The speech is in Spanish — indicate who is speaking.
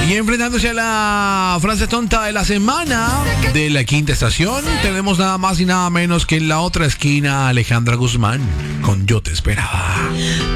Speaker 1: Y enfrentándose a la frase tonta de la semana de la quinta estación, tenemos nada más y nada menos que en la otra esquina Alejandra Guzmán con Yo te esperaba.